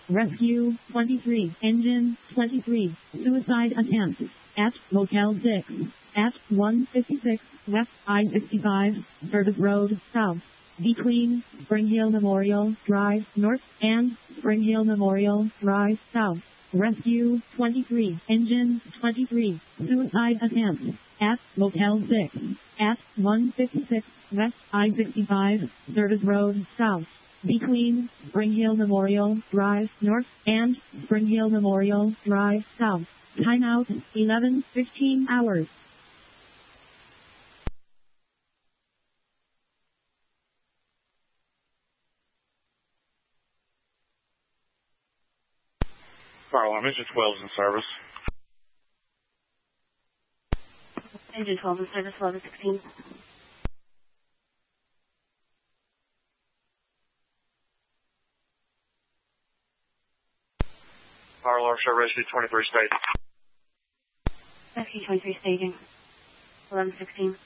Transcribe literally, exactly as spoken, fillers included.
Rescue twenty-three. Engine twenty-three. Suicide attempt at Motel six at one fifty-six West I sixty-five, Service Road, South, between Spring Hill Memorial Drive, North, and Spring Hill Memorial Drive, South. Rescue twenty-three. Engine twenty-three. Suicide attempt at Motel six at one fifty-six West I sixty-five, Service Road, South, between Spring Hill Memorial Drive, North, and Spring Hill Memorial Drive, South. Timeout eleven fifteen hours. Fire alarm, engine twelve is in service. Engine twelve in service, eleven sixteen. Fire alarm, show rescue twenty-three staging. Rescue twenty-three staging, eleven sixteen.